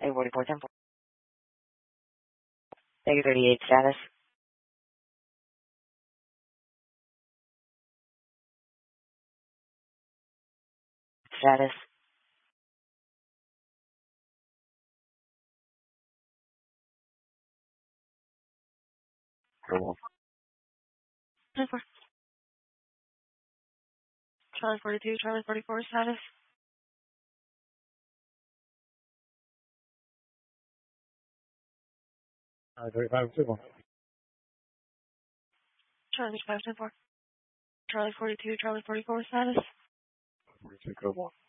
A44 Temple. Negative 38 status. Status. Cool. Charlie 42, Charlie 44 status. Charlie 35, 2, 1. Charlie 5, 10, 4. Charlie 42, Charlie 44 status. 42, code 1.